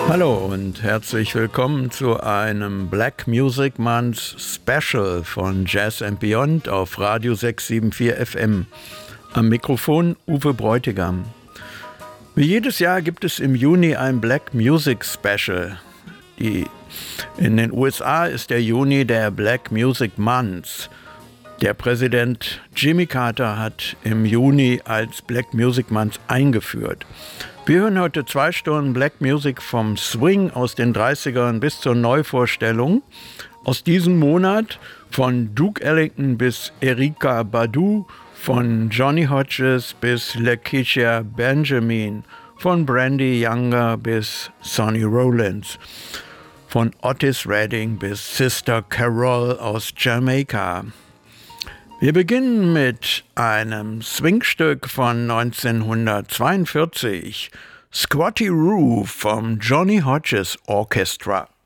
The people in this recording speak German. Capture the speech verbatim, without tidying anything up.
Hallo und herzlich willkommen zu einem Black Music Month Special von Jazz and Beyond auf Radio sechs sieben vier F M. Am Mikrofon Uwe Bräutigam. Wie jedes Jahr gibt es im Juni ein Black Music Special. Die, in den U S A ist der Juni der Black Music Month. Der Präsident Jimmy Carter hat im Juni als Black Music Month eingeführt. Wir hören heute zwei Stunden Black Music vom Swing aus den dreißigern bis zur Neuvorstellung. Aus diesem Monat von Duke Ellington bis Erykah Badu, von Johnny Hodges bis Lakecia Benjamin, von Brandy Younger bis Sonny Rollins, von Otis Redding bis Sister Carol aus Jamaika. Wir beginnen mit einem Swingstück von neunzehnhundertzweiundvierzig, Squatty Roo vom Johnny Hodges Orchestra.